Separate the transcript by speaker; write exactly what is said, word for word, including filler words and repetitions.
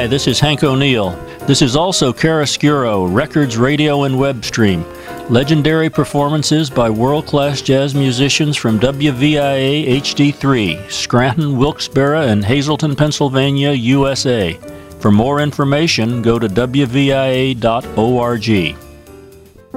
Speaker 1: this is Hank O'Neill. This is also Chiaroscuro, Records, Radio, and Web Stream. Legendary performances by world-class jazz musicians from W V I A H D three, Scranton, Wilkes-Barre, and Hazleton, Pennsylvania, U S A. For more information, go to W V I A dot org.